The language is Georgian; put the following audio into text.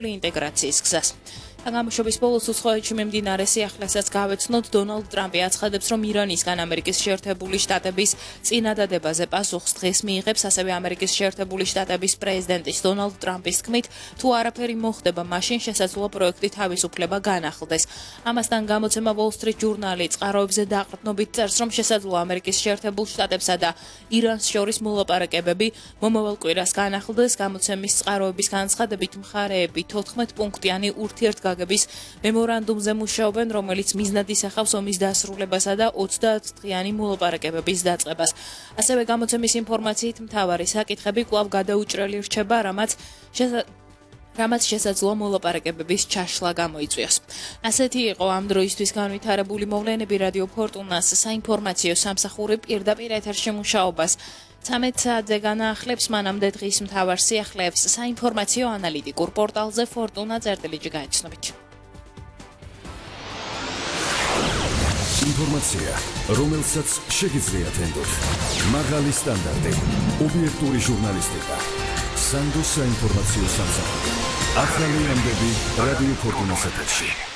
ინტეგრაციის გზას. Გამოშვების ბოლოს უცხოეთში მიმდინარე სიახლესაც გავეცნოთ, დონალდ ტრამპი აცხადებს, რომ ირანისგან ამერიკის შეერთებული შტატების წინადადებაზე პასუხს დღეს მიიღებს, ასევე ამერიკის შეერთებული შტატების პრეზიდენტის დონალდ ტრამპის თქმით, თუ არაფერი მოხდება, მაშინ შესაძლოა პროექტი თავისუფლება განახლდეს. ამასთან გამოცემა Wall Street Journal-ი წყაროებზე დაყრდნობით წერს, რომ შესაძლოა ამერიკის შეერთებულ შტატებსა და ირანს შორის მოლაპარაკებები მომავალ კვირას განახლდეს. გამოცემის წყაროების განცხადებით, მხარეები 14 პუნქტიანი ურთიერთგაგების მემორანდუმზე მუშაობენ, რომელიც მიზნად ისახავს ომის დასრულებასა და 30 დღიანი მოლაპარაკებების დაწყებას. ასევე გამოცემის ინფორმაციით მთავარი საკითხები კვლავ გადაუჭრელი რჩება, რამაც შესაძლოა მოლაპარაკებების ჩაშლა გამოიწვიოს. ასეთი იყო ამ დროისთვის განვითარებული მოვლენები რადიო ფორტუნას საინფორმაციო სამსახური პირდაპირ ეთერში მუშაობას 13 საათზე განაახლებს, მანამდე დღის მთავარ სიახლეებს საინფორმაციო ანალიტიკურ პორტალზე fortuna.gr გაიცნობთ. ინფორმაცია, რომელსაც შეგიძლიათ ენდოთ. მაღალი სტანდარტი, ობიექტური ჟურნალისტიკა. სანდოს საინფორმაციო სამსახური. ახალი ამბები რადიო ფორტუნას ეთერში.